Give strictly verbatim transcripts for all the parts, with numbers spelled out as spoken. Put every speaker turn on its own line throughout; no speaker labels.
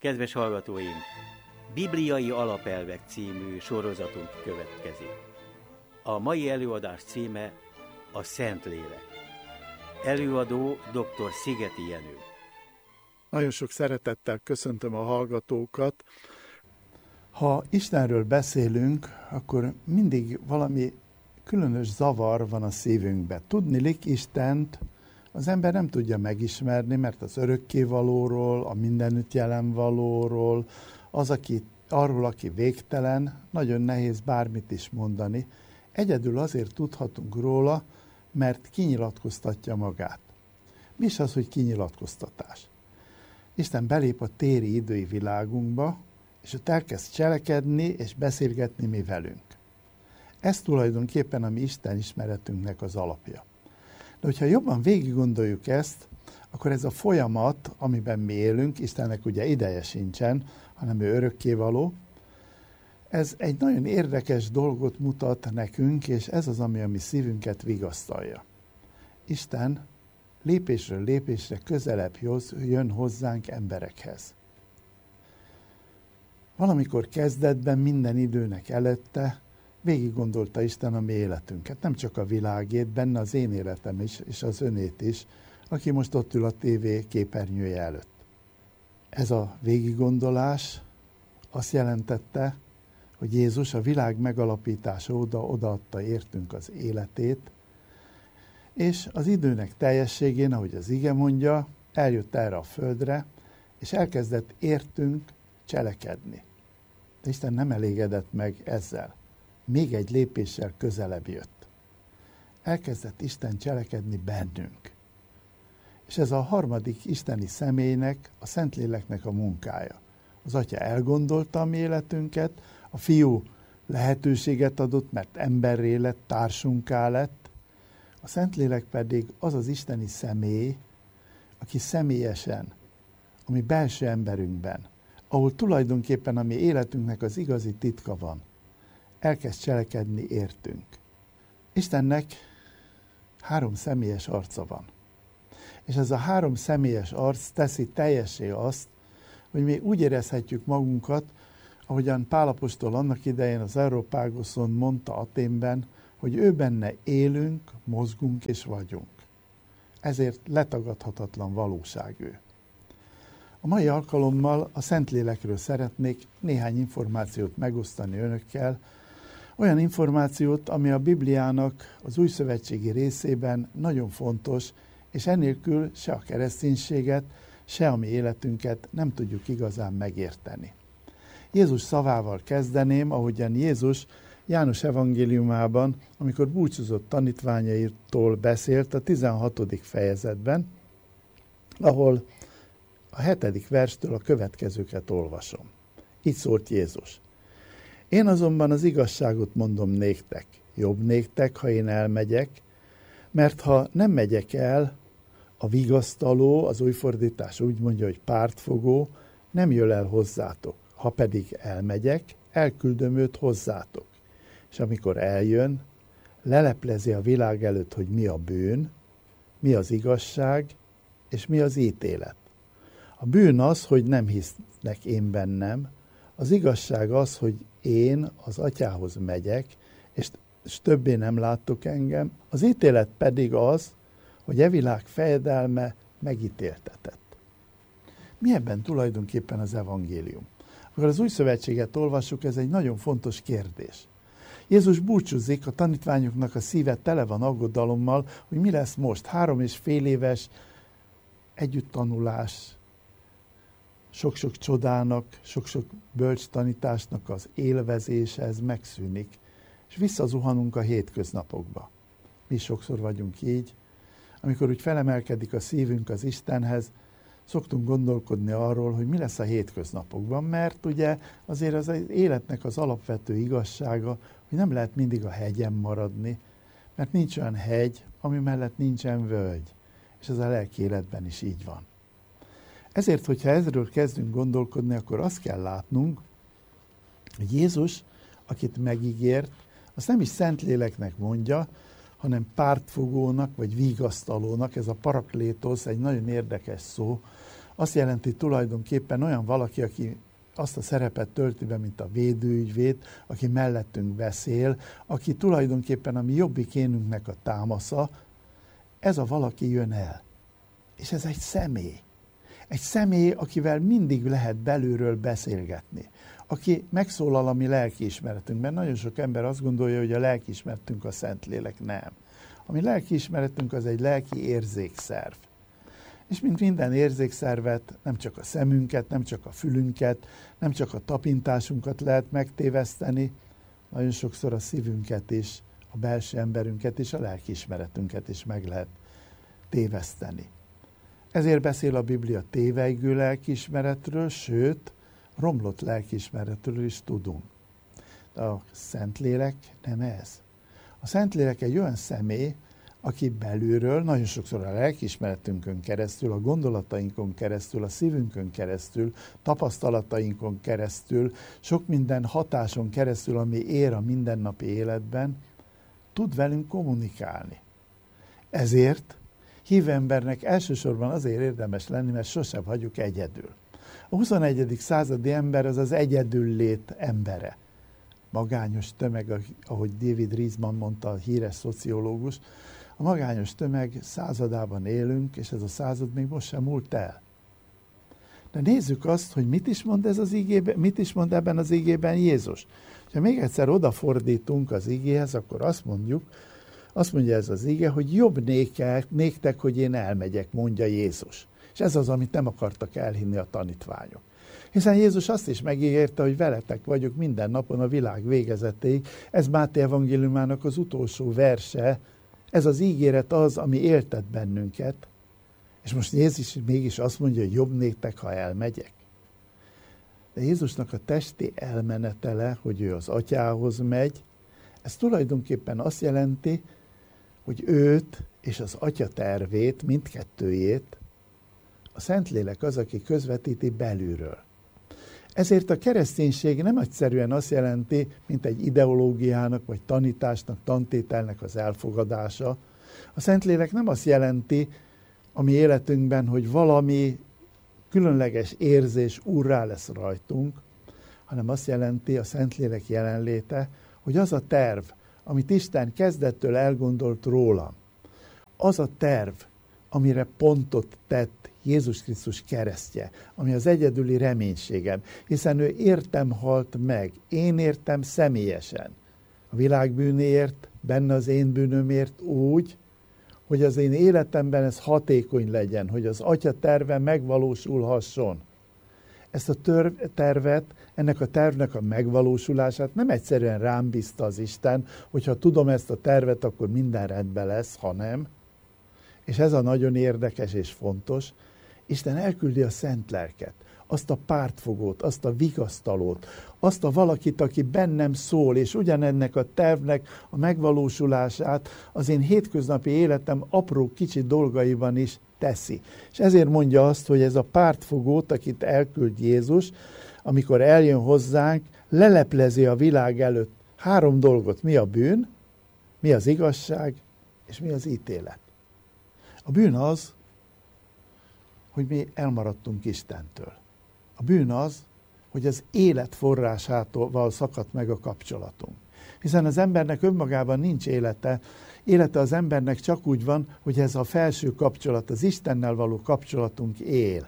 Kedves hallgatóim! Bibliai alapelvek című sorozatunk következik. A mai előadás címe a Szentlélek. Előadó dr. Szigeti Jenő.
Nagyon sok szeretettel köszöntöm a hallgatókat. Ha Istenről beszélünk, akkor mindig valami különös zavar van a szívünkben. Tudniillik, Istent az ember nem tudja megismerni, mert az örökkévalóról, a mindenütt jelen valóról, az, aki, arról, aki végtelen, nagyon nehéz bármit is mondani. Egyedül azért tudhatunk róla, mert kinyilatkoztatja magát. Mi is az, hogy kinyilatkoztatás? Isten belép a téri idői világunkba, és ott elkezd cselekedni és beszélgetni mi velünk. Ez tulajdonképpen a mi Isten ismeretünknek az alapja. De hogyha jobban végig gondoljuk ezt, akkor ez a folyamat, amiben mi élünk, Istennek ugye ideje sincsen, hanem ő örökkévaló, ez egy nagyon érdekes dolgot mutat nekünk, és ez az, ami a mi szívünket vigasztalja. Isten lépésről lépésre közelebb jön hozzánk emberekhez. Valamikor kezdetben, minden időnek előtte végig gondolta Isten a mi életünket, nem csak a világét, benne az én életem is, és az önét is, aki most ott ül a tévé képernyője előtt. Ez a végiggondolás azt jelentette, hogy Jézus a világ megalapítása óta odaadta értünk az életét, és az időnek teljességén, ahogy az ige mondja, eljött erre a földre, és elkezdett értünk cselekedni. De Isten nem elégedett meg ezzel. Még egy lépéssel közelebb jött. Elkezdett Isten cselekedni bennünk. És ez a harmadik isteni személynek, a Szentléleknek a munkája. Az Atya elgondolta a mi életünket, a Fiú lehetőséget adott, mert emberré lett, társunká lett, a Szentlélek pedig az az isteni személy, aki személyesen, a mi belső emberünkben, ahol tulajdonképpen a mi életünknek az igazi titka van, elkezd cselekedni értünk. Istennek három személyes arca van. És ez a három személyes arc teszi teljessé azt, hogy mi úgy érezhetjük magunkat, ahogyan Pál apostol annak idején az Areopágoszon mondta Athénben, hogy ő benne élünk, mozgunk és vagyunk. Ezért letagadhatatlan valóság ő. A mai alkalommal a Szentlélekről szeretnék néhány információt megosztani önökkel, olyan információt, ami a Bibliának az újszövetségi részében nagyon fontos, és ennélkül se a kereszténységet, se a mi életünket nem tudjuk igazán megérteni. Jézus szavával kezdeném, ahogyan Jézus János evangéliumában, amikor búcsúzott tanítványaitól beszélt a tizenhatodik fejezetben, ahol a hetedik verstől a következőket olvasom. Így szólt Jézus. Én azonban az igazságot mondom néktek, jobb néktek, ha én elmegyek, mert ha nem megyek el, a vigasztaló, az új fordítás úgy mondja, hogy pártfogó, nem jön el hozzátok. Ha pedig elmegyek, elküldöm őt hozzátok. És amikor eljön, leleplezi a világ előtt, hogy mi a bűn, mi az igazság, és mi az ítélet. A bűn az, hogy nem hisznek én bennem, az igazság az, hogy én az Atyához megyek, és, és többé nem láttok engem, az ítélet pedig az, hogy e világ fejedelme megítéltetett. Mi ebben tulajdonképpen az evangélium? Akkor az új szövetséget olvassuk, ez egy nagyon fontos kérdés. Jézus búcsúzik, a tanítványoknak a szíve tele van aggodalommal, hogy mi lesz most, három és fél éves együttanulás, sok-sok csodának, sok-sok bölcs tanításnak az élvezése, ez megszűnik, és visszazuhanunk a hétköznapokba. Mi sokszor vagyunk így, amikor úgy felemelkedik a szívünk az Istenhez, szoktunk gondolkodni arról, hogy mi lesz a hétköznapokban, mert ugye azért az életnek az alapvető igazsága, hogy nem lehet mindig a hegyen maradni, mert nincs olyan hegy, ami mellett nincsen völgy, és ez a lelki életben is így van. Ezért, hogyha ezről kezdünk gondolkodni, akkor azt kell látnunk, hogy Jézus, akit megígért, azt nem is Szentléleknek mondja, hanem pártfogónak, vagy vigasztalónak, ez a paraklétosz egy nagyon érdekes szó, azt jelenti tulajdonképpen olyan valaki, aki azt a szerepet tölti be, mint a védőügyvéd, aki mellettünk beszél, aki tulajdonképpen a mi jobbik énünknek a támasza, ez a valaki jön el. És ez egy személy. Egy személy, akivel mindig lehet belülről beszélgetni. Aki megszólal a mi lelkiismeretünkben. Nagyon sok ember azt gondolja, hogy a lelkiismeretünk a Szentlélek. Nem. A mi lelkiismeretünk az egy lelki érzékszerv. És mint minden érzékszervet, nem csak a szemünket, nem csak a fülünket, nem csak a tapintásunkat lehet megtéveszteni, nagyon sokszor a szívünket is, a belső emberünket és a lelkiismeretünket is meg lehet téveszteni. Ezért beszél a Biblia tévejgő lelkiismeretről, sőt, romlott lelkiismeretről is tudunk. De a Szentlélek nem ez. A Szentlélek egy olyan személy, aki belülről, nagyon sokszor a lelkiismeretünkön keresztül, a gondolatainkon keresztül, a szívünkön keresztül, tapasztalatainkon keresztül, sok minden hatáson keresztül, ami ér a mindennapi életben, tud velünk kommunikálni. Ezért hívő embernek elsősorban azért érdemes lenni, mert sosem hagyjuk egyedül. A huszonegyedik századi ember az az egyedüllét embere. Magányos tömeg, ahogy David Riesman mondta, a híres szociológus, a magányos tömeg századában élünk, és ez a század még most sem múlt el. De nézzük azt, hogy mit is mond, ez az igében, mit is mond ebben az igében Jézus. Ha még egyszer odafordítunk az igéhez, akkor azt mondjuk, azt mondja ez az ige, hogy jobb nékek, néktek, hogy én elmegyek, mondja Jézus. És ez az, amit nem akartak elhinni a tanítványok. Hiszen Jézus azt is megígérte, hogy veletek vagyok minden napon a világ végezetéig. Ez Máté evangéliumának az utolsó verse. Ez az ígéret az, ami éltet bennünket. És most Jézus mégis azt mondja, hogy jobb néktek, ha elmegyek. De Jézusnak a testi elmenetele, hogy ő az atyához megy, ez tulajdonképpen azt jelenti, hogy őt és az atya tervét, mindkettőjét a Szentlélek az, aki közvetíti belülről. Ezért a kereszténység nem egyszerűen azt jelenti, mint egy ideológiának, vagy tanításnak, tantételnek az elfogadása. A Szentlélek nem azt jelenti a mi életünkben, hogy valami különleges érzés úrrá lesz rajtunk, hanem azt jelenti a Szentlélek jelenléte, hogy az a terv, amit Isten kezdettől elgondolt rólam, az a terv, amire pontot tett Jézus Krisztus keresztje, ami az egyedüli reménységem, hiszen ő értem halt meg, én értem személyesen. A világ bűnéért, benne az én bűnömért úgy, hogy az én életemben ez hatékony legyen, hogy az Atya terve megvalósulhasson. Ezt a tör- tervet, ennek a tervnek a megvalósulását nem egyszerűen rám bízta az Isten, hogyha tudom ezt a tervet, akkor minden rendben lesz, hanem, és ez a nagyon érdekes és fontos, Isten elküldi a Szent Lelket, azt a pártfogót, azt a vigasztalót, azt a valakit, aki bennem szól, és ugyanennek a tervnek a megvalósulását az én hétköznapi életem apró kicsi dolgaiban is teszi. És ezért mondja azt, hogy ez a pártfogót, akit elküld Jézus, amikor eljön hozzánk, leleplezi a világ előtt három dolgot. Mi a bűn, mi az igazság, és mi az ítélet. A bűn az, hogy mi elmaradtunk Istentől. A bűn az, hogy az élet forrásától szakadt meg a kapcsolatunk. Hiszen az embernek önmagában nincs élete. Élete az embernek csak úgy van, hogy ez a felső kapcsolat, az Istennel való kapcsolatunk él.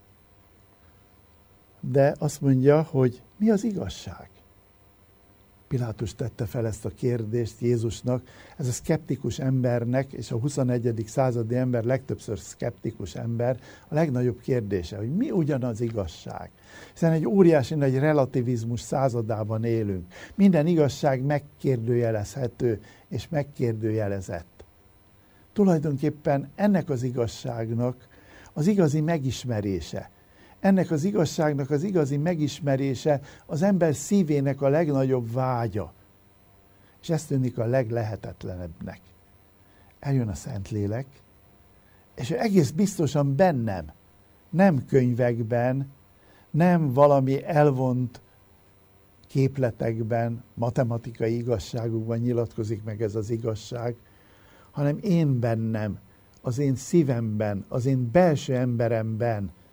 De azt mondja, hogy mi az igazság? Pilátus tette fel ezt a kérdést Jézusnak, ez a szkeptikus embernek, és a huszonegyedik századi ember legtöbbször szkeptikus ember, a legnagyobb kérdése, hogy mi ugyanaz igazság. Hiszen egy óriási nagy relativizmus századában élünk. Minden igazság megkérdőjelezhető és megkérdőjelezett. Tulajdonképpen ennek az igazságnak az igazi megismerése, ennek az igazságnak az igazi megismerése az ember szívének a legnagyobb vágya. És ez tűnik a leglehetetlenebbnek. Eljön a Szentlélek, és ő egész biztosan bennem, nem könyvekben, nem valami elvont képletekben, matematikai igazságokban nyilatkozik meg ez az igazság, hanem én bennem, az én szívemben, az én belső emberemben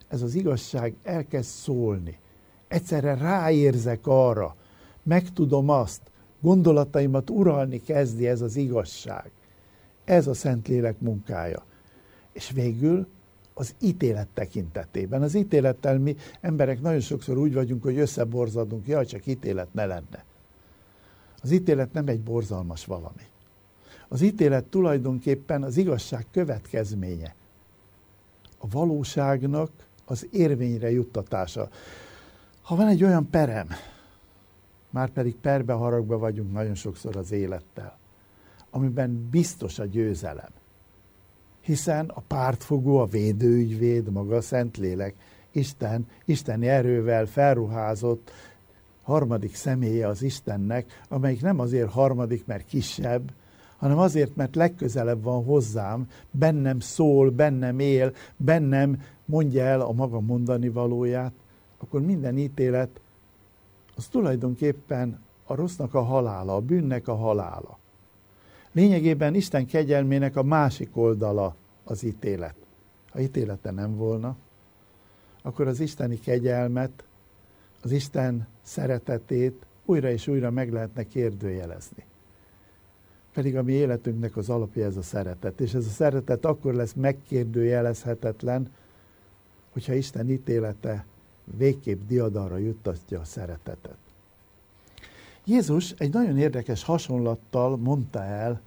ez az igazság elkezd szólni. Egyszerre ráérzek arra, megtudom azt, gondolataimat uralni kezdi ez az igazság. Ez a Szentlélek munkája. És végül az ítélet tekintetében. Az ítélettel mi emberek nagyon sokszor úgy vagyunk, hogy összeborzadunk, jaj, csak ítélet ne lenne. Az ítélet nem egy borzalmas valami. Az ítélet tulajdonképpen az igazság következménye. A valóságnak az érvényre juttatása. Ha van egy olyan perem, már pedig perbe haragba vagyunk nagyon sokszor az élettel, amiben biztos a győzelem. Hiszen a pártfogó, a védőügyvéd, maga a Szentlélek, Isten, isteni erővel felruházott harmadik személye az Istennek, amelyik nem azért harmadik, mert kisebb, hanem azért, mert legközelebb van hozzám, bennem szól, bennem él, bennem mondja el a maga mondani valóját, akkor minden ítélet az tulajdonképpen a rossznak a halála, a bűnnek a halála. Lényegében Isten kegyelmének a másik oldala az ítélet. Ha ítélete nem volna, akkor az isteni kegyelmet, az Isten szeretetét újra és újra meg lehetne kérdőjelezni. Pedig a mi életünknek az alapja ez a szeretet. És ez a szeretet akkor lesz megkérdőjelezhetetlen, hogyha Isten ítélete végképp diadalra juttatja a szeretetet. Jézus egy nagyon érdekes hasonlattal mondta el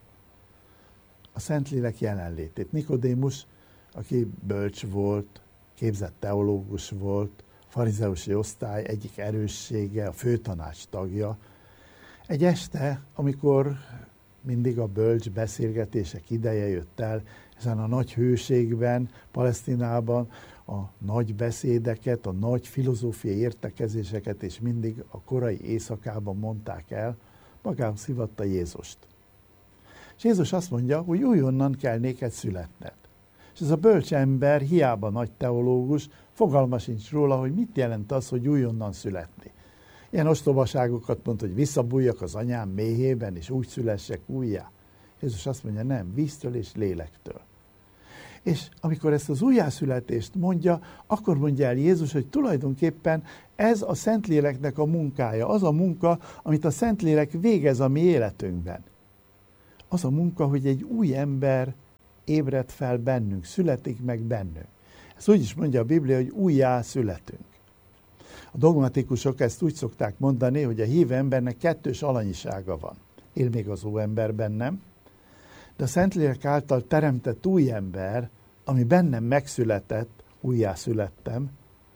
a Szentlélek jelenlétét. Nikodémus, aki bölcs volt, képzett teológus volt, farizeusi osztály egyik erőssége, a főtanács tagja. Egy este, amikor mindig a bölcs beszélgetések ideje jött el, ezen a nagy hőségben, Palesztinában a nagy beszédeket, a nagy filozófiai értekezéseket, és mindig a korai éjszakában mondták el, magához hívatta Jézust. És Jézus azt mondja, hogy újonnan kell néked születned. És ez a bölcs ember, hiába nagy teológus, fogalma sincs róla, hogy mit jelent az, hogy újonnan születni. Ilyen ostobaságokat mond, hogy visszabújjak az anyám méhében, és úgy szülessek újjá. Jézus azt mondja, nem, víztől és lélektől. És amikor ezt az újjászületést mondja, akkor mondja el Jézus, hogy tulajdonképpen ez a Szentléleknek a munkája, az a munka, amit a Szentlélek végez a mi életünkben. Az a munka, hogy egy új ember ébred fel bennünk, születik meg bennünk. Ez úgy is mondja a Biblia, hogy újjá születünk. A dogmatikusok ezt úgy szokták mondani, hogy a hívő embernek kettős alanyisága van. Él még az óember bennem, de a Szentlélek által teremtett új ember, ami bennem megszületett, újjászülettem,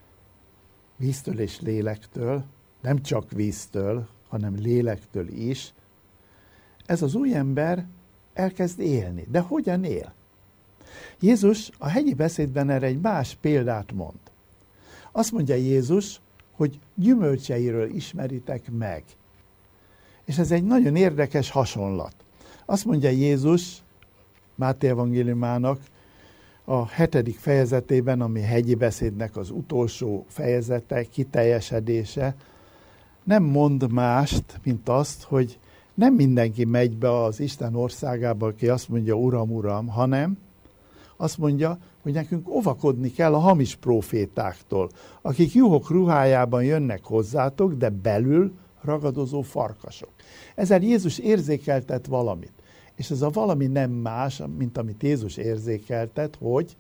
víztől és lélektől, nem csak víztől, hanem lélektől is, ez az új ember elkezd élni. De hogyan él? Jézus a hegyi beszédben erre egy más példát mond. Azt mondja Jézus, hogy gyümölcseiről ismeritek meg. És ez egy nagyon érdekes hasonlat. Azt mondja Jézus Máté evangéliumának a hetedik fejezetében, ami hegyi beszédnek az utolsó fejezete, kiteljesedése, nem mond mást, mint azt, hogy nem mindenki megy be az Isten országába, aki azt mondja, Uram, Uram, hanem azt mondja, hogy nekünk óvakodni kell a hamis prófétáktól, akik juhok ruhájában jönnek hozzátok, de belül ragadozó farkasok. Ezzel Jézus érzékeltet valamit. És ez a valami nem más, mint amit Jézus érzékeltet, hogy,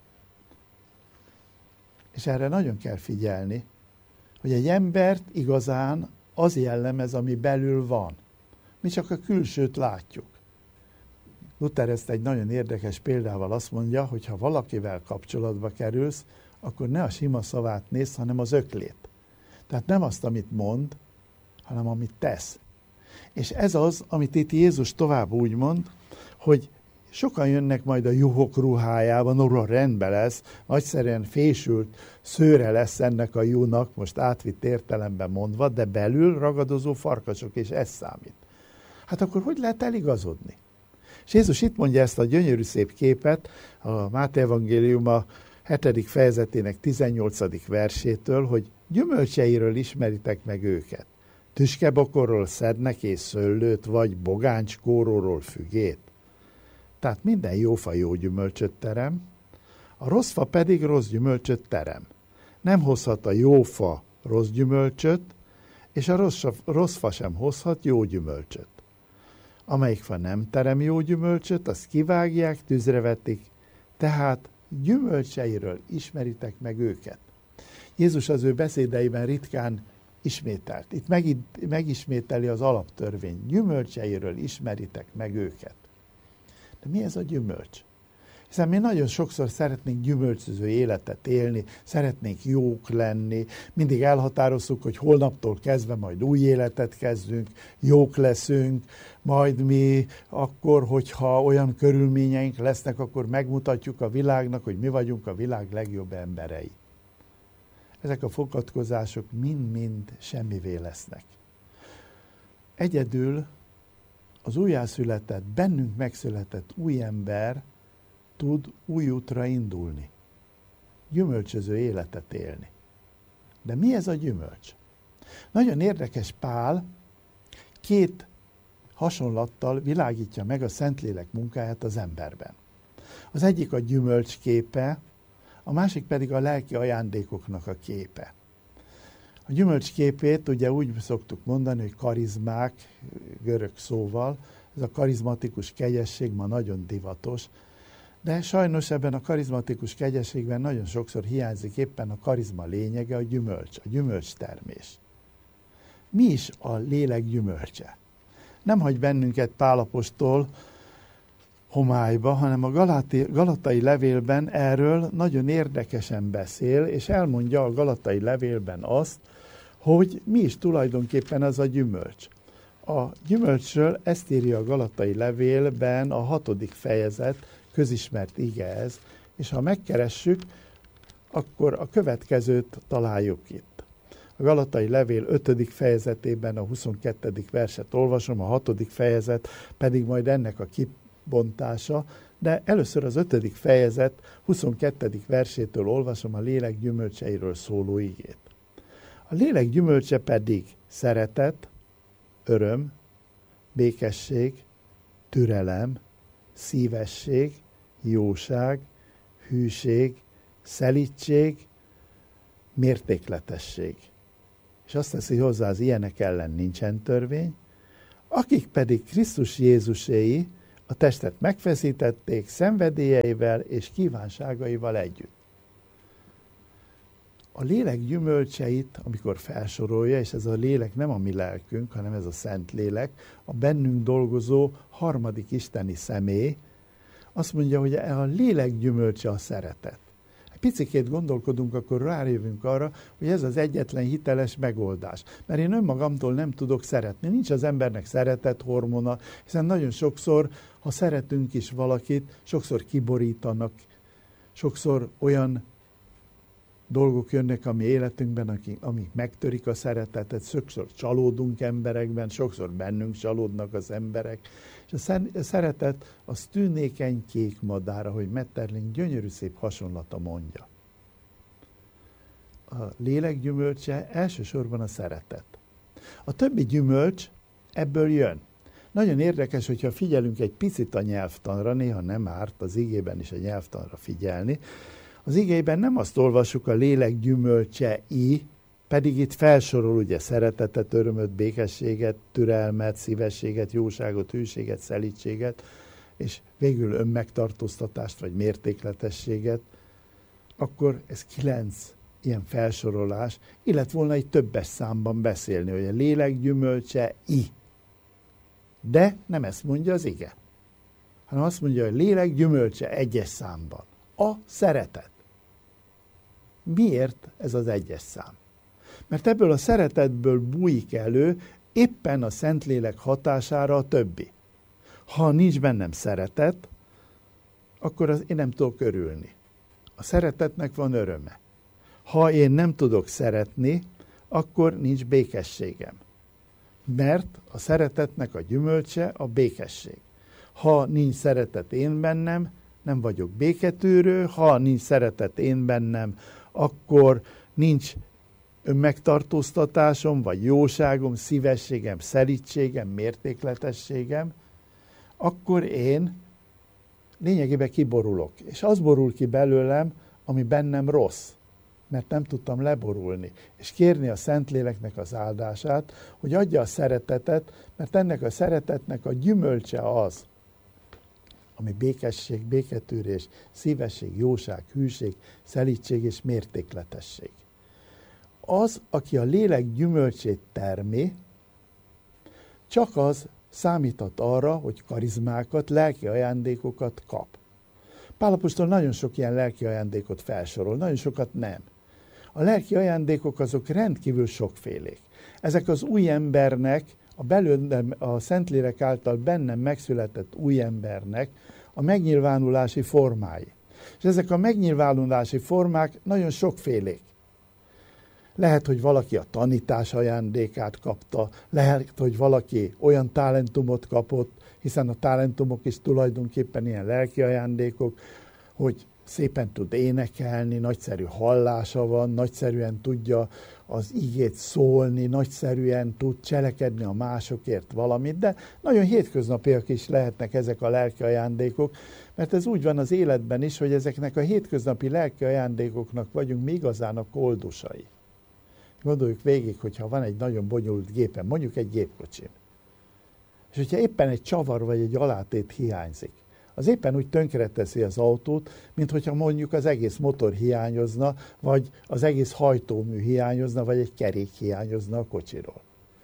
és erre nagyon kell figyelni, hogy egy embert igazán az jellemez, ami belül van. Mi csak a külsőt látjuk. Luther ezt egy nagyon érdekes példával azt mondja, hogy ha valakivel kapcsolatba kerülsz, akkor ne a sima szavát nézz, hanem az öklét. Tehát nem azt, amit mond, hanem amit tesz. És ez az, amit itt Jézus tovább úgy mond, hogy sokan jönnek majd a juhok ruhájában, orra rendben lesz, nagyszerűen fésült szőre lesz ennek a juhnak, most átvitt értelemben mondva, de belül ragadozó farkasok, és ez számít. Hát akkor hogy lehet eligazodni? És Jézus itt mondja ezt a gyönyörű szép képet, a Máté evangéliuma hetedik fejezetének tizennyolcadik versétől, hogy gyümölcseiről ismeritek meg őket. Tüskebokorról szednek és szőlőt, vagy bogáncskóróról fügét. Tehát minden jó fa jó gyümölcsöt terem, a rossz fa pedig rossz gyümölcsöt terem. Nem hozhat a jó fa rossz gyümölcsöt, és a rossz, rossz fa sem hozhat jó gyümölcsöt. Amelyik fa nem terem jó gyümölcsöt, azt kivágják, tűzre vetik, tehát gyümölcseiről ismeritek meg őket. Jézus az ő beszédeiben ritkán ismételt. Itt meg, megismételi az alaptörvény. Gyümölcseiről ismeritek meg őket. De mi ez a gyümölcs? Hiszen mi nagyon sokszor szeretnénk gyümölcsöző életet élni, szeretnénk jók lenni, mindig elhatározzuk, hogy holnaptól kezdve majd új életet kezdünk, jók leszünk, majd mi akkor, hogyha olyan körülményeink lesznek, akkor megmutatjuk a világnak, hogy mi vagyunk a világ legjobb emberei. Ezek a fogadkozások mind-mind semmivé lesznek. Egyedül az újjászületett, bennünk megszületett új ember tud új útra indulni, gyümölcsöző életet élni. De mi ez a gyümölcs? Nagyon érdekes, Pál két hasonlattal világítja meg a Szentlélek munkáját az emberben. Az egyik a gyümölcs képe, a másik pedig a lelki ajándékoknak a képe. A gyümölcs képét ugye úgy szoktuk mondani, hogy karizmák, görög szóval, ez a karizmatikus kegyesség ma nagyon divatos, de sajnos ebben a karizmatikus kegyességben nagyon sokszor hiányzik éppen a karizma lényege, a gyümölcs, a gyümölcstermés. Mi is a lélek gyümölcse? Nem hagy bennünket Pál apostol homályba, hanem a Galati, Galatai levélben erről nagyon érdekesen beszél, és elmondja a Galatai levélben azt, hogy mi is tulajdonképpen az a gyümölcs. A gyümölcsről ezt írja a Galatai levélben a hatodik fejezet, közismert ige ez, és ha megkeressük, akkor a következőt találjuk itt. A Galatai levél ötödik fejezetében a huszonkettedik verset olvasom, a hatodik fejezet pedig majd ennek a kibontása, de először az ötödik fejezet huszonkettedik versétől olvasom a lélek gyümölcseiről szóló igét. A lélek gyümölcse pedig szeretet, öröm, békesség, türelem, szívesség, jóság, hűség, szelídség, mértékletesség. És azt teszi hozzá, az ilyenek ellen nincsen törvény, akik pedig Krisztus Jézuséi a testet megfeszítették szenvedélyeivel és kívánságaival együtt. A lélek gyümölcseit, amikor felsorolja, és ez a lélek nem a mi lelkünk, hanem ez a Szentlélek, a bennünk dolgozó harmadik isteni személy, azt mondja, hogy a lélek gyümölcse a szeretet. Picikét gondolkodunk, akkor rájövünk arra, hogy ez az egyetlen hiteles megoldás. Mert én önmagamtól nem tudok szeretni. Nincs az embernek szeretet hormona, hiszen nagyon sokszor, ha szeretünk is valakit, sokszor kiborítanak, sokszor olyan dolgok jönnek a mi életünkben, amik megtörik a szeretetet, sokszor csalódunk emberekben, sokszor bennünk csalódnak az emberek. És a szeretet az tűnékeny kék madár, ahogy Metterling gyönyörű szép hasonlata mondja. A lélek gyümölcse elsősorban a szeretet. A többi gyümölcs ebből jön. Nagyon érdekes, hogyha figyelünk egy picit a nyelvtanra, néha nem árt az igében is a nyelvtanra figyelni. Az igében nem azt olvassuk, a lélek gyümölcsei, pedig itt felsorol ugye szeretetet, örömöt, békességet, türelmet, szívességet, jóságot, hűséget, szelídséget, és végül önmegtartóztatást vagy mértékletességet, akkor ez kilenc ilyen felsorolás, illetve volna egy többes számban beszélni, hogy a lélek gyümölcsei. De nem ezt mondja az ige, hanem azt mondja, hogy a lélek gyümölcse egyes számban. A szeretet. Miért ez az egyes szám? Mert ebből a szeretetből bújik elő éppen a Szentlélek hatására a többi. Ha nincs bennem szeretet, akkor az én nem tudok örülni. A szeretetnek van öröme. Ha én nem tudok szeretni, akkor nincs békességem. Mert a szeretetnek a gyümölcse a békesség. Ha nincs szeretet én bennem, nem vagyok béketűrő, ha nincs szeretet én bennem, akkor nincs önmegtartóztatásom, vagy jóságom, szívességem, szelídségem, mértékletességem, akkor én lényegében kiborulok. És az borul ki belőlem, ami bennem rossz. mert nem tudtam leborulni, és kérni a Szentléleknek az áldását, hogy adja a szeretetet, mert ennek a szeretetnek a gyümölcse az, ami békesség, béketűrés, szívesség, jóság, hűség, szelídség és mértékletesség. Az, aki a lélek gyümölcsét termi, csak az számíthat arra, hogy karizmákat, lelki ajándékokat kap. Pál apostol nagyon sok ilyen lelki ajándékot felsorol, nagyon sokat nem. A lelki ajándékok azok rendkívül sokfélék. Ezek az új embernek, a, belőlem, a Szentlélek által bennem megszületett új embernek a megnyilvánulási formái. És ezek a megnyilvánulási formák nagyon sokfélék. Lehet, hogy valaki a tanítás ajándékát kapta, lehet, hogy valaki olyan talentumot kapott, hiszen a talentumok is tulajdonképpen ilyen lelki ajándékok, hogy szépen tud énekelni, nagyszerű hallása van, nagyszerűen tudja az igét szólni, nagyszerűen tud cselekedni a másokért valamit, de nagyon hétköznapiak is lehetnek ezek a lelki ajándékok, mert ez úgy van az életben is, hogy ezeknek a hétköznapi lelki ajándékoknak vagyunk mi igazán a koldusai. Gondoljuk végig, hogyha van egy nagyon bonyolult gépen, mondjuk egy gépkocsin, és hogyha éppen egy csavar vagy egy alátét hiányzik, az éppen úgy tönkreteszi az autót, mint hogyha mondjuk az egész motor hiányozna, vagy az egész hajtómű hiányozna, vagy egy kerék hiányozna a kocsiról.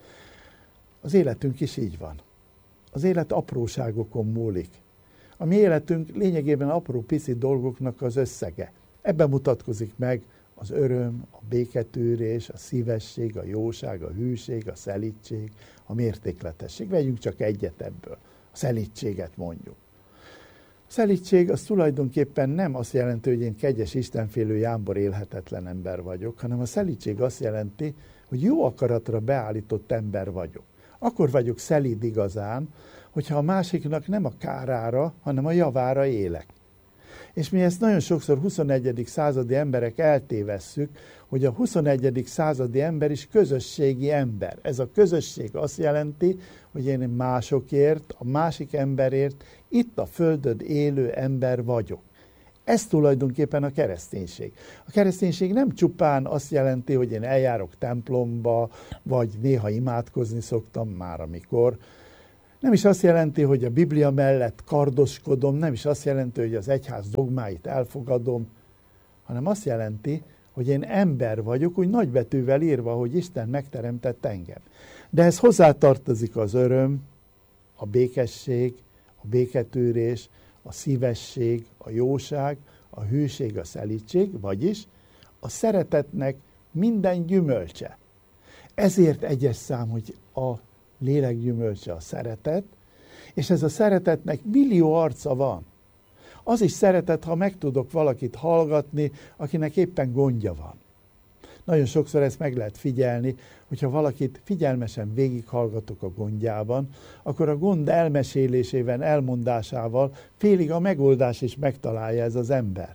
Az életünk is így van. Az élet apróságokon múlik. A mi életünk lényegében apró pici dolgoknak az összege. Ebben mutatkozik meg az öröm, a béketűrés, a szívesség, a jóság, a hűség, a szelídség, a mértékletesség. Vegyünk csak egyet ebből. A szelídséget mondjuk. A szelídség az tulajdonképpen nem azt jelenti, hogy én kegyes, istenfélő, jámbor, élhetetlen ember vagyok, hanem a szelídség azt jelenti, hogy jó akaratra beállított ember vagyok. Akkor vagyok szelíd igazán, hogyha a másiknak nem a kárára, hanem a javára élek. És mi ezt nagyon sokszor huszonegyedik századi emberek eltévesszük, hogy a huszonegyedik századi ember is közösségi ember. Ez a közösség azt jelenti, hogy én másokért, a másik emberért itt a földön élő ember vagyok. Ez tulajdonképpen a kereszténység. A kereszténység nem csupán azt jelenti, hogy én eljárok templomba, vagy néha imádkozni szoktam már amikor. Nem is azt jelenti, hogy a Biblia mellett kardoskodom, nem is azt jelenti, hogy az egyház dogmáit elfogadom, hanem azt jelenti, hogy én ember vagyok, úgy nagybetűvel írva, hogy Isten megteremtett engem. De ez hozzátartozik az öröm, a békesség, a béketűrés, a szívesség, a jóság, a hűség, a szelídség, vagyis a szeretetnek minden gyümölcse. Ezért egyes szám, hogy a lélek gyümölcse a szeretet, és ez a szeretetnek millió arca van. Az is szeretet, ha meg tudok valakit hallgatni, akinek éppen gondja van. Nagyon sokszor ezt meg lehet figyelni, hogyha valakit figyelmesen végighallgatok a gondjában, akkor a gond elmesélésével, elmondásával félig a megoldás is megtalálja ez az ember.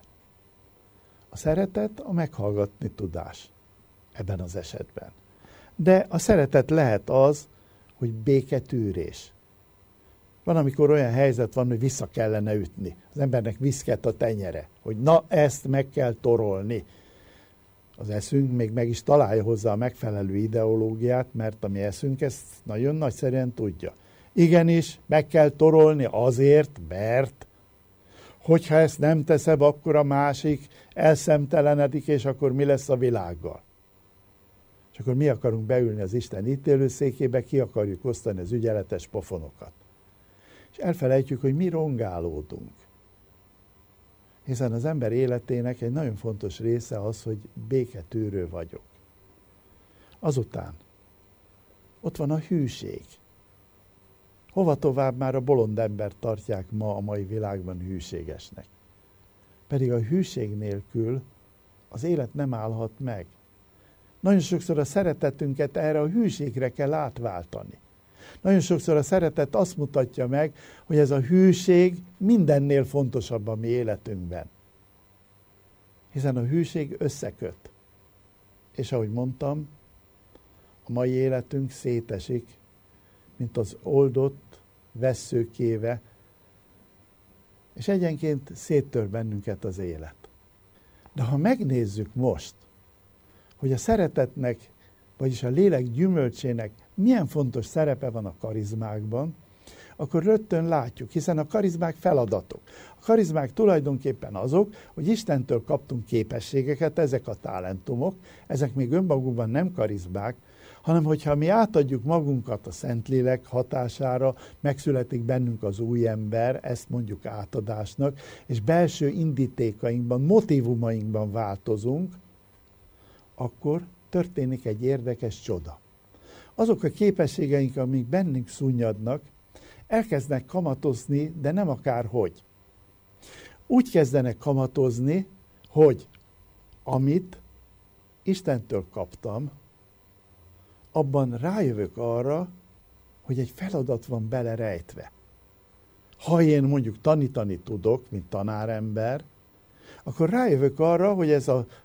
A szeretet a meghallgatni tudás ebben az esetben. De a szeretet lehet az, hogy béketűrés. Van, amikor olyan helyzet van, hogy vissza kellene ütni. Az embernek viszket a tenyere, hogy na, ezt meg kell torolni. Az eszünk még meg is találja hozzá a megfelelő ideológiát, mert a mi eszünk ezt nagyon nagyszerűen tudja. Igenis, meg kell torolni azért, mert hogyha ezt nem teszem, akkor a másik elszemtelenedik, és akkor mi lesz a világgal? És akkor mi akarunk beülni az Isten ítélőszékébe, ki akarjuk osztani az ügyeletes pofonokat. És elfelejtjük, hogy mi rongálódunk. Hiszen az ember életének egy nagyon fontos része az, hogy béketűrő vagyok. Azután ott van a hűség. Hova tovább már a bolond embert tartják ma a mai világban hűségesnek. Pedig a hűség nélkül az élet nem állhat meg. Nagyon sokszor a szeretetünket erre a hűségre kell átváltani. Nagyon sokszor a szeretet azt mutatja meg, hogy ez a hűség mindennél fontosabb a mi életünkben. Hiszen a hűség összeköt. És ahogy mondtam, a mai életünk szétesik, mint az oldott vesszőkéve, és egyenként széttör bennünket az élet. De ha megnézzük most hogy a szeretetnek, vagyis a lélek gyümölcsének milyen fontos szerepe van a karizmákban, akkor rögtön látjuk, hiszen a karizmák feladatok. A karizmák tulajdonképpen azok, hogy Istentől kaptunk képességeket, ezek a talentumok, ezek még önmagukban nem karizmák, hanem hogyha mi átadjuk magunkat a Szentlélek hatására, megszületik bennünk az új ember, ezt mondjuk átadásnak, és belső indítékainkban, motívumainkban változunk, akkor történik egy érdekes csoda. Azok a képességeink, amik bennünk szunnyadnak, elkezdenek kamatozni, de nem akárhogy. Úgy kezdenek kamatozni, hogy amit Istentől kaptam, abban rájövök arra, hogy egy feladat van belerejtve. Ha én mondjuk tanítani tudok, mint tanárember, akkor rájövök arra, hogy ez a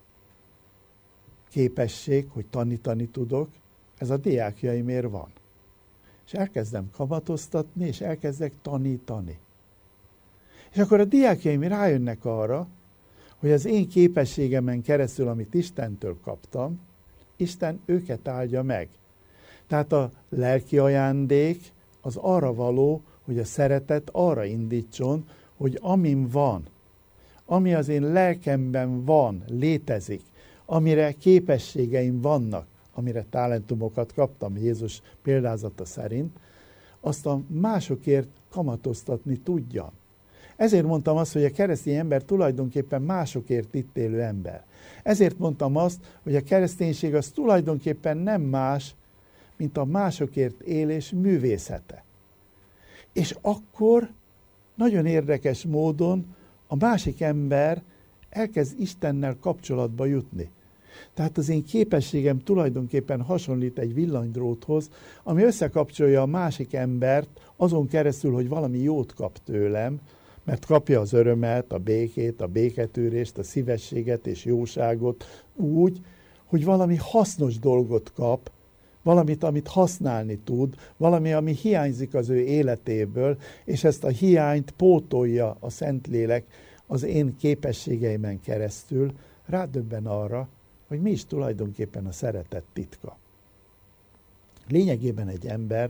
képesség, hogy tanítani tudok, ez a diákjaimért van. És elkezdem kamatoztatni, és elkezdek tanítani. És akkor a diákjaim rájönnek arra, hogy az én képességemen keresztül, amit Istentől kaptam, Isten őket áldja meg. Tehát a lelki ajándék az arra való, hogy a szeretet arra indítson, hogy amin van, ami az én lelkemben van, létezik, amire képességeim vannak, amire talentumokat kaptam Jézus példázata szerint, azt a másokért kamatoztatni tudjam. Ezért mondtam azt, hogy a keresztény ember tulajdonképpen másokért itt élő ember. Ezért mondtam azt, hogy a kereszténység az tulajdonképpen nem más, mint a másokért élés művészete. És akkor nagyon érdekes módon a másik ember elkezd Istennel kapcsolatba jutni. Tehát az én képességem tulajdonképpen hasonlít egy villanydróthoz, ami összekapcsolja a másik embert azon keresztül, hogy valami jót kap tőlem, mert kapja az örömet, a békét, a béketűrést, a szívességet és jóságot úgy, hogy valami hasznos dolgot kap, valamit, amit használni tud, valami, ami hiányzik az ő életéből, és ezt a hiányt pótolja a Szentlélek az én képességeimen keresztül, rádöbben arra, hogy mi is tulajdonképpen a szeretet titka. Lényegében egy ember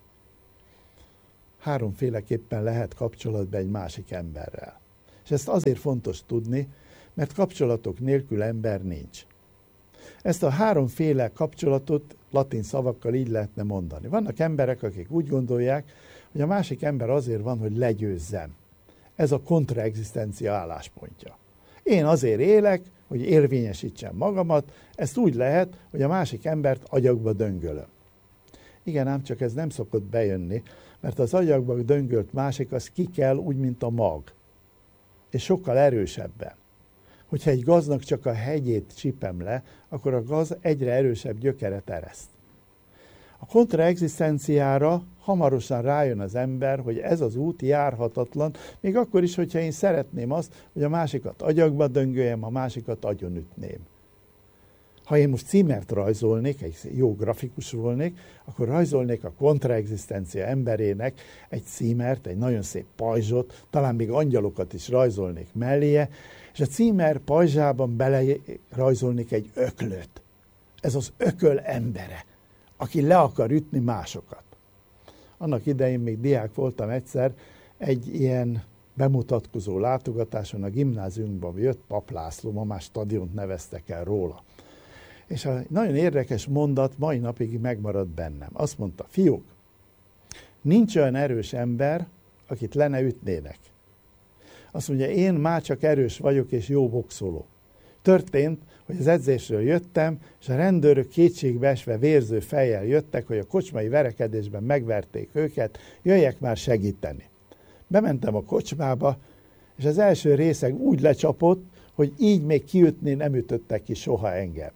háromféleképpen lehet kapcsolatban egy másik emberrel. És ezt azért fontos tudni, mert kapcsolatok nélkül ember nincs. Ezt a háromféle kapcsolatot latin szavakkal így lehetne mondani. Vannak emberek, akik úgy gondolják, hogy a másik ember azért van, hogy legyőzzem. Ez a kontraegzisztencia álláspontja. Én azért élek, hogy érvényesítsem magamat, ezt úgy lehet, hogy a másik embert agyagba döngölöm. Igen, ám csak ez nem szokott bejönni, mert az agyagba döngölt másik az ki kell úgy, mint a mag. És sokkal erősebben. Hogyha egy gaznak csak a hegyét csípem le, akkor a gaz egyre erősebb gyökeret ereszt. A kontraegzisztenciára hamarosan rájön az ember, hogy ez az út járhatatlan, még akkor is, hogyha én szeretném azt, hogy a másikat agyagba döngöljem, a másikat agyonütném. Ha én most címert rajzolnék, egy jó grafikus volnék, akkor rajzolnék a kontraegzisztencia emberének egy címert, egy nagyon szép pajzsot, talán még angyalokat is rajzolnék melléje, és a címer pajzsában belerajzolnék egy öklöt. Ez az ököl embere, aki le akar ütni másokat. Annak idején még diák voltam egyszer, egy ilyen bemutatkozó látogatáson a gimnáziumban jött Pap László, ma már stadiont neveztek el róla. És a nagyon érdekes mondat mai napig megmaradt bennem. Azt mondta, fiúk, nincs olyan erős ember, akit le ne ütnének. Azt mondja, én már csak erős vagyok és jó boxoló. Történt, hogy az edzésről jöttem, és a rendőrök kétségbeesve vérző fejjel jöttek, hogy a kocsmai verekedésben megverték őket, jöjjek már segíteni. Bementem a kocsmába, és az első részeg úgy lecsapott, hogy így még kiütni nem ütöttek ki soha engem.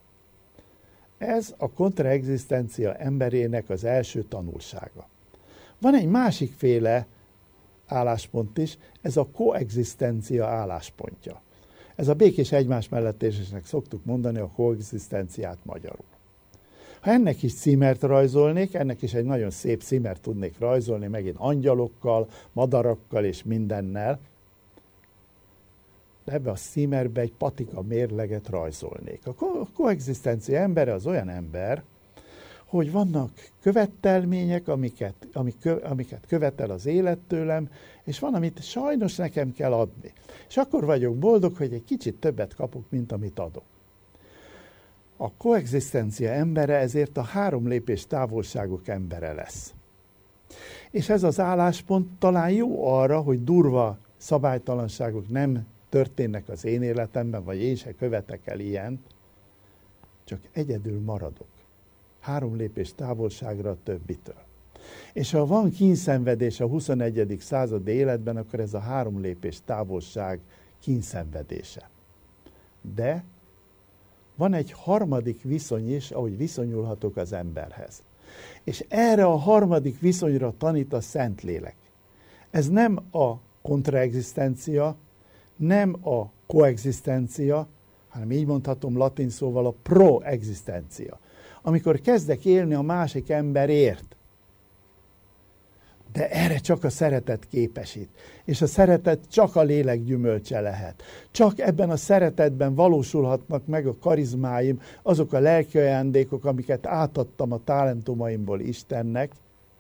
Ez a kontraegzisztencia emberének az első tanulsága. Van egy másikféle álláspont is, ez a koegzisztencia álláspontja. Ez a békés egymás mellett élésnek szoktuk mondani a koegzisztenciát magyarul. Ha ennek is címert rajzolnék, ennek is egy nagyon szép címert tudnék rajzolni, megint angyalokkal, madarakkal és mindennel, ebbe a szímerbe egy patika mérleget rajzolnék. A ko- koegzisztencia embere az olyan ember, hogy vannak követelmények, amiket, amik, amiket követel az élet tőlem, és van, amit sajnos nekem kell adni. És akkor vagyok boldog, hogy egy kicsit többet kapok, mint amit adok. A koegzisztencia embere ezért a három lépés távolságok embere lesz. És ez az álláspont talán jó arra, hogy durva szabálytalanságok nem történnek az én életemben, vagy én se követek el ilyent, csak egyedül maradok. Három lépés távolságra a többitől. És ha van kínszenvedés a huszonegyedik század életben, akkor ez a három lépés távolság kínszenvedése. De van egy harmadik viszony is, ahogy viszonyulhatok az emberhez. És erre a harmadik viszonyra tanít a Szentlélek. Ez nem a kontraegzisztencia, nem a koegzisztencia, hanem így mondhatom latin szóval a proegzisztencia. Amikor kezdek élni a másik emberért, de erre csak a szeretet képesít. És a szeretet csak a lélek gyümölcse lehet. Csak ebben a szeretetben valósulhatnak meg a karizmáim, azok a lelki ajándékok, amiket átadtam a talentumaimból Istennek,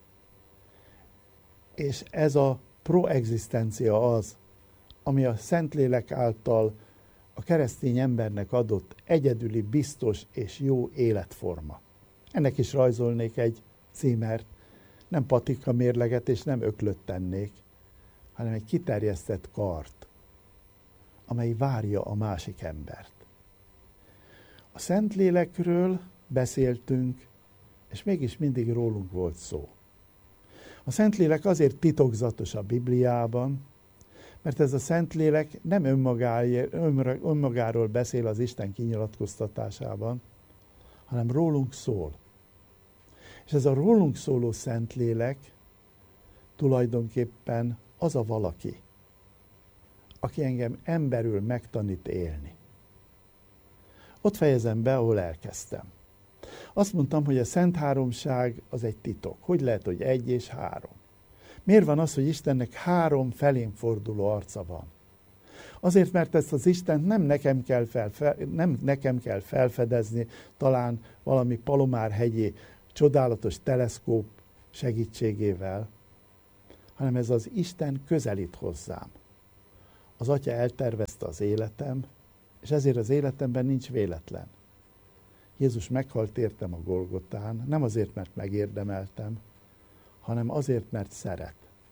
és ez a proegzisztencia az, ami a Szentlélek által a keresztény embernek adott egyedüli, biztos és jó életforma. Ennek is rajzolnék egy címert, nem patika mérleget és nem öklöt tennék, hanem egy kiterjesztett kart, amely várja a másik embert. A Szentlélekről beszéltünk, és mégis mindig rólunk volt szó. A Szentlélek azért titokzatos a Bibliában, mert ez a Szentlélek nem önmagáról beszél az Isten kinyilatkoztatásában, hanem rólunk szól. És ez a rólunk szóló Szentlélek tulajdonképpen az a valaki, aki engem emberül megtanít élni. Ott fejezem be, ahol elkezdtem. Azt mondtam, hogy a Szent Háromság az egy titok. Hogy lehet, hogy egy és három? Miért van az, hogy Istennek három felén forduló arca van? Azért, mert ezt az Istent nem nekem kell, fel, nem nekem kell felfedezni, talán valami Palomár-hegyi csodálatos teleszkóp segítségével, hanem ez az Isten közelít hozzám. Az Atya eltervezte az életem, és ezért az életemben nincs véletlen. Jézus meghalt értem a Golgotán, nem azért, mert megérdemeltem, hanem azért, mert szeret.